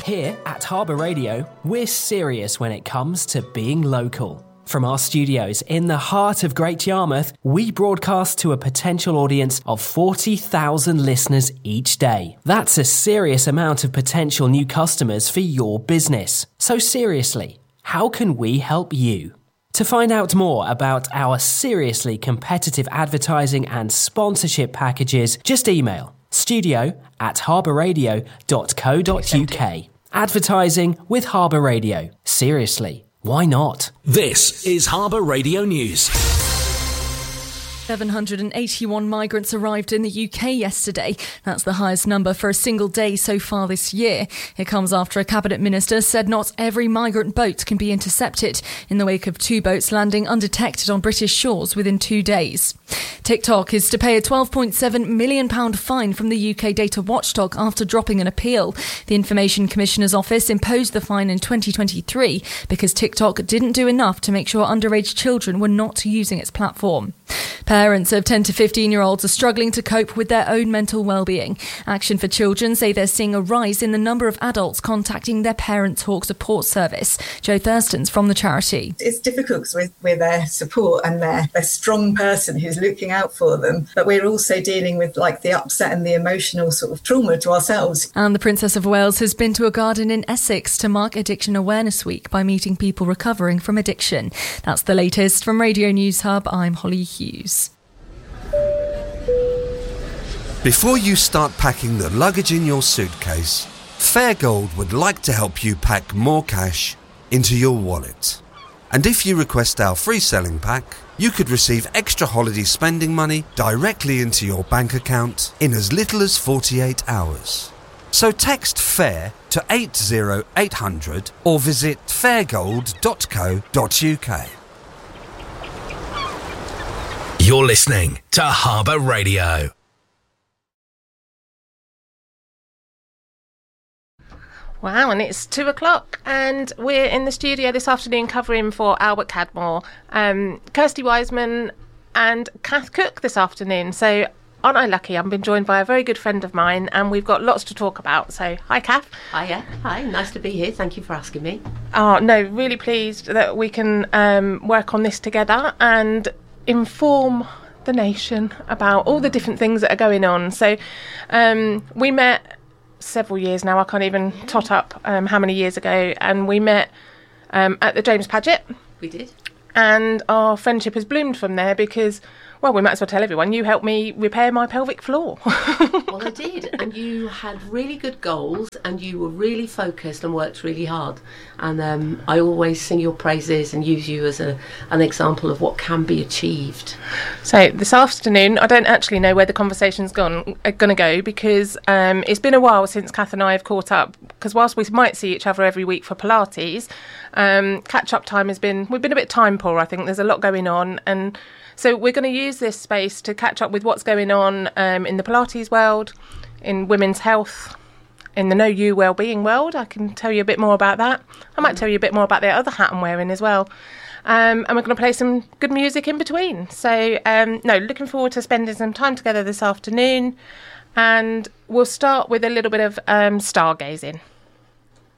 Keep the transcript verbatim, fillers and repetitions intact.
Here at Harbour Radio, we're serious when it comes to being local. From our studios in the heart of Great Yarmouth, we broadcast to a potential audience of forty thousand listeners each day. That's a serious amount of potential new customers for your business. So seriously, how can we help you? To find out more about our seriously competitive advertising and sponsorship packages, just email studio at harbourradio dot co dot uk. Advertising with Harbour Radio. Seriously, why not? This is Harbour Radio News. seven hundred eighty-one migrants arrived in the U K yesterday. That's the highest number for a single day so far this year. It comes after a cabinet minister said not every migrant boat can be intercepted in the wake of two boats landing undetected on British shores within two days. TikTok is to pay a twelve point seven million pounds fine from the U K data watchdog after dropping an appeal. The Information Commissioner's Office imposed the fine in twenty twenty-three because TikTok didn't do enough to make sure underage children were not using its platform. Parents of ten to fifteen-year-olds are struggling to cope with their own mental well-being. Action for Children say they're seeing a rise in the number of adults contacting their Parent Talk support service. Jo Thurston's from the charity. It's difficult because we're, we're their support and they're a strong person who's looking out for them. But we're also dealing with like the upset and the emotional sort of trauma to ourselves. And the Princess of Wales has been to a garden in Essex to mark Addiction Awareness Week by meeting people recovering from addiction. That's the latest from Radio News Hub. I'm Holly Hughes. Before you start packing the luggage in your suitcase, Fairgold would like to help you pack more cash into your wallet. And if you request our free selling pack, you could receive extra holiday spending money directly into your bank account in as little as forty-eight hours. So text FAIR to eight oh eight hundred or visit fairgold dot co dot uk. You're listening to Harbour Radio. Wow, and it's two o'clock and we're in the studio this afternoon covering for Albert Cadmore, um, Kirsty Wiseman and Kath Cook this afternoon. So aren't I lucky? I've been joined by a very good friend of mine and we've got lots to talk about. So hi, Kath. Hiya. Hi, nice to be here. Thank you for asking me. Oh, no, really pleased that we can um, work on this together and inform the nation about all the different things that are going on. So um, we met several years now, I can't even tot up um, how many years ago, and we met um, at the James Paget. We did. And our friendship has bloomed from there because, well, we might as well tell everyone, you helped me repair my pelvic floor. Well, I did, and you had really good goals and you were really focused and worked really hard, and um, I always sing your praises and use you as a, an example of what can be achieved. So this afternoon, I don't actually know where the conversation's gone uh, going to go because um, it's been a while since Kath and I have caught up, because whilst we might see each other every week for Pilates, um, catch-up time has been, we've been a bit time poor, I think. There's a lot going on, and so we're going to use this space to catch up with what's going on um, in the Pilates world, in women's health, in the Know You Wellbeing world. I can tell you a bit more about that. I might tell you a bit more about the other hat I'm wearing as well. Um, and we're going to play some good music in between. So, um, no, looking forward to spending some time together this afternoon. And we'll start with a little bit of um, stargazing.